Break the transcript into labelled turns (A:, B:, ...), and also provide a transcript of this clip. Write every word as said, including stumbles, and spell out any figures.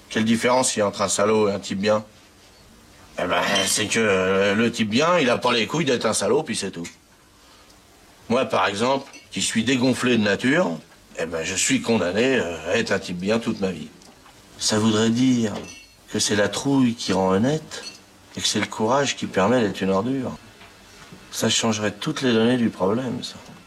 A: Quelle différence il y a entre un salaud et un type bien? Eh ben, c'est que euh, le type bien, il a pas les couilles d'être un salaud, puis c'est tout. Moi, par exemple, qui suis dégonflé de nature, eh ben, je suis condamné euh, à être un type bien toute ma vie. Ça voudrait dire que c'est la trouille qui rend honnête et que c'est le courage qui permet d'être une ordure. Ça changerait toutes les données du problème, ça.